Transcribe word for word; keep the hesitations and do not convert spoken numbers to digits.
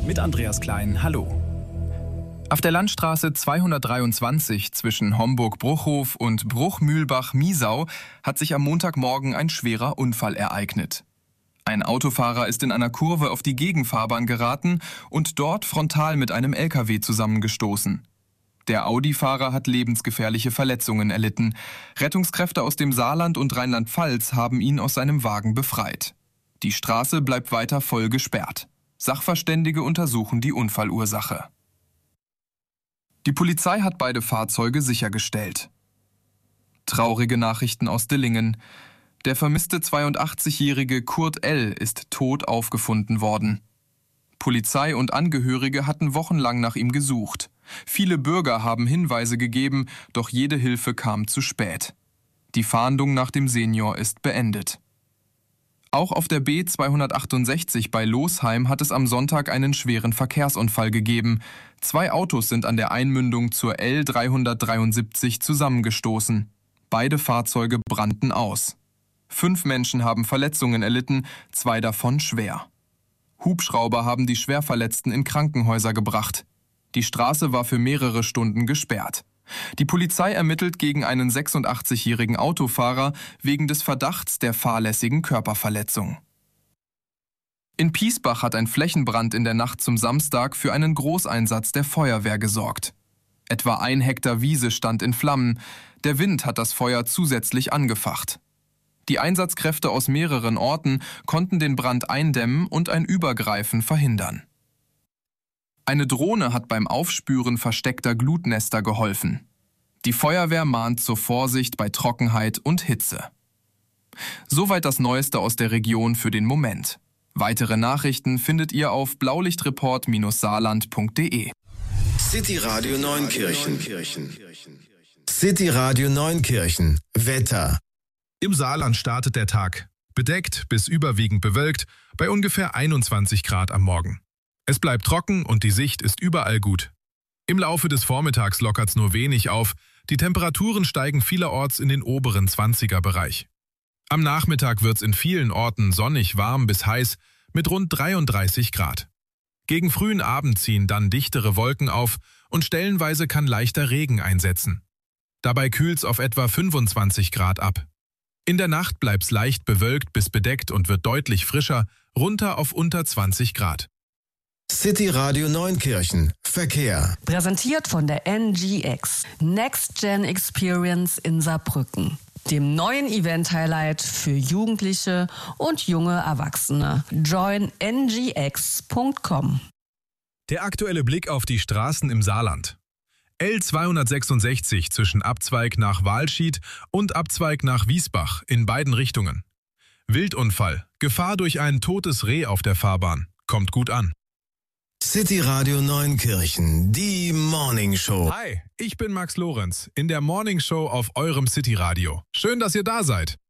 mit Andreas Klein. Hallo. Auf der Landstraße zweihundertdreiundzwanzig zwischen Homburg-Bruchhof und Bruchmühlbach-Miesau hat sich am Montagmorgen ein schwerer Unfall ereignet. Ein Autofahrer ist in einer Kurve auf die Gegenfahrbahn geraten und dort frontal mit einem L K W zusammengestoßen. Der Audi-Fahrer hat lebensgefährliche Verletzungen erlitten. Rettungskräfte aus dem Saarland und Rheinland-Pfalz haben ihn aus seinem Wagen befreit. Die Straße bleibt weiter voll gesperrt. Sachverständige untersuchen die Unfallursache. Die Polizei hat beide Fahrzeuge sichergestellt. Traurige Nachrichten aus Dillingen. Der vermisste zweiundachtzigjährige Kurt L. ist tot aufgefunden worden. Polizei und Angehörige hatten wochenlang nach ihm gesucht. Viele Bürger haben Hinweise gegeben, doch jede Hilfe kam zu spät. Die Fahndung nach dem Senior ist beendet. Auch auf der B zweihundertachtundsechzig bei Losheim hat es am Sonntag einen schweren Verkehrsunfall gegeben. Zwei Autos sind an der Einmündung zur L dreihundertdreiundsiebzig zusammengestoßen. Beide Fahrzeuge brannten aus. Fünf Menschen haben Verletzungen erlitten, zwei davon schwer. Hubschrauber haben die Schwerverletzten in Krankenhäuser gebracht. Die Straße war für mehrere Stunden gesperrt. Die Polizei ermittelt gegen einen sechsundachtzigjährigen Autofahrer wegen des Verdachts der fahrlässigen Körperverletzung. In Piesbach hat ein Flächenbrand in der Nacht zum Samstag für einen Großeinsatz der Feuerwehr gesorgt. Etwa ein Hektar Wiese stand in Flammen. Der Wind hat das Feuer zusätzlich angefacht. Die Einsatzkräfte aus mehreren Orten konnten den Brand eindämmen und ein Übergreifen verhindern. Eine Drohne hat beim Aufspüren versteckter Glutnester geholfen. Die Feuerwehr mahnt zur Vorsicht bei Trockenheit und Hitze. Soweit das Neueste aus der Region für den Moment. Weitere Nachrichten findet ihr auf blaulichtreport saarland punkt de. City Radio Neunkirchen. City Radio Neunkirchen. Wetter. Im Saarland startet der Tag. Bedeckt bis überwiegend bewölkt bei ungefähr einundzwanzig Grad am Morgen. Es bleibt trocken und die Sicht ist überall gut. Im Laufe des Vormittags lockert's nur wenig auf. Die Temperaturen steigen vielerorts in den oberen zwanziger-Bereich. Am Nachmittag wird's in vielen Orten sonnig warm bis heiß mit rund dreiunddreißig Grad. Gegen frühen Abend ziehen dann dichtere Wolken auf und stellenweise kann leichter Regen einsetzen. Dabei kühlt's auf etwa fünfundzwanzig Grad ab. In der Nacht bleibt's leicht bewölkt bis bedeckt und wird deutlich frischer, runter auf unter zwanzig Grad. City Radio Neunkirchen. Verkehr. Präsentiert von der N G X. Next Gen Experience in Saarbrücken. Dem neuen Event-Highlight für Jugendliche und junge Erwachsene. join n g x punkt com. Der aktuelle Blick auf die Straßen im Saarland. L zweihundertsechsundsechzig zwischen Abzweig nach Walschied und Abzweig nach Wiesbach in beiden Richtungen. Wildunfall. Gefahr durch ein totes Reh auf der Fahrbahn. Kommt gut an. City Radio Neunkirchen, die Morning Show. Hi, ich bin Max Lorenz in der Morning Show auf eurem City Radio. Schön, dass ihr da seid.